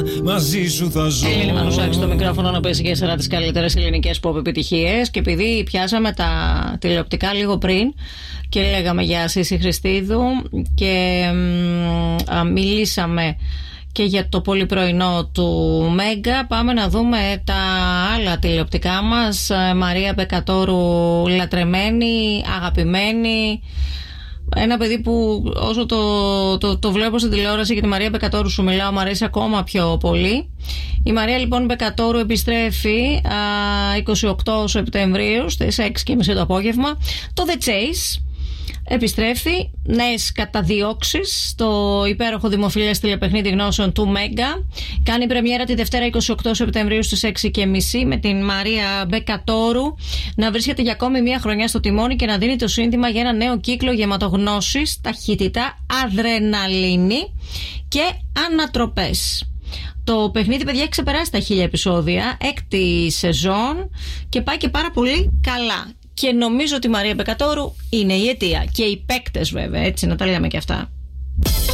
μαζί σου θα ζω. Έλληνη Μανουσάκη στο μικρόφωνο να πέσει και 4 τις καλύτερες ελληνικές pop επιτυχίες. Και επειδή πιάσαμε τα τηλεοπτικά λίγο πριν και λέγαμε για Σύση Χριστίδου και μιλήσαμε και για το πολυπρωινό του Μέγκα, πάμε να δούμε τα άλλα τηλεοπτικά μας. Μαρία Μπεκατόρου, λατρεμένη, αγαπημένη. Ένα παιδί που όσο το βλέπω στην τηλεόραση, και τη Μαρία Μπεκατόρου σου μιλάω, μου αρέσει ακόμα πιο πολύ. Η Μαρία λοιπόν Μπεκατόρου επιστρέφει 28 Σεπτεμβρίου στις 6:30 το απόγευμα. Το The Chase επιστρέφει, νέες καταδιώξεις στο υπέροχο δημοφιλές τηλεπαιχνίδι γνώσεων του Μέγκα. Κάνει πρεμιέρα τη Δευτέρα 28 Σεπτεμβρίου στις 6:30 με την Μαρία Μπεκατόρου να βρίσκεται για ακόμη μια χρονιά στο τιμόνι και να δίνει το σύνθημα για ένα νέο κύκλο γεμάτο γνώσης, ταχύτητα, αδρεναλίνη και ανατροπές. Το παιχνίδι, παιδιά, έχει ξεπεράσει τα 1000 επεισόδια, 6η σεζόν και πάει και πάρα πολύ καλά. Και νομίζω ότι η Μαρία Μπεκατόρου είναι η αιτία. Και οι παίκτες, βέβαια, έτσι, να τα λέμε και αυτά.